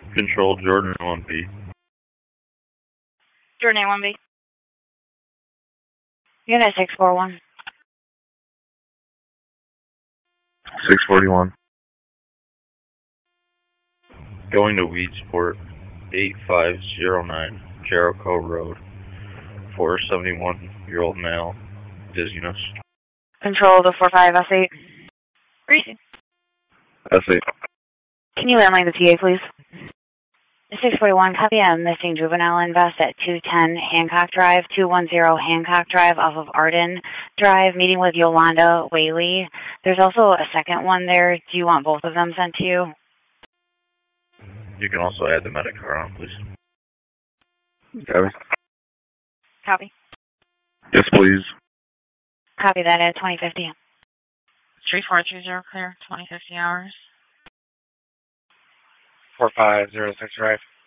Control Jordan 1B. Jordan 1B. Unit 641. 641. Going to Weedsport, 8509 Jericho Road. 471-year-old male. Dizziness. Control the 45 S8. Receive. S8. Can you landline the TA, please? 641, copy. I'm missing juvenile invest at 210 Hancock Drive, 210 Hancock Drive off of Arden Drive, meeting with Yolanda Whaley. There's also a second one there. Do you want both of them sent to you? You can also add the medic car on, please. Copy. Copy. Yes, please. Copy that at 2050. 3430 clear, 2050 hours. 4506 Drive.